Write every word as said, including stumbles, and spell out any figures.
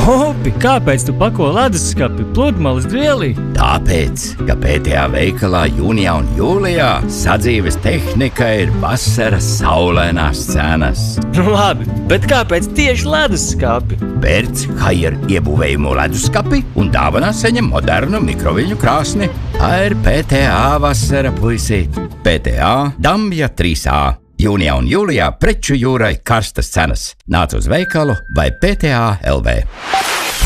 Opi, kāpēc tu pako leduskapi pludmales dvielī? Tāpēc, ka P T A veikalā jūnijā un jūlijā sadzīves tehnika ir vasaras saulainās cenas. Nu labi, bet kāpēc tieši leduskapi? Pērc Haier iebūvējumu leduskapi un dāvanā saņem modernu mikroviļņu krāsni. Tā ir P T A vasara, puisīt. P T A Dambja trīs A. Jūnijā un jūlijā preču jūrai karstas cenas. Nāc uz veikalu vai P T A L V.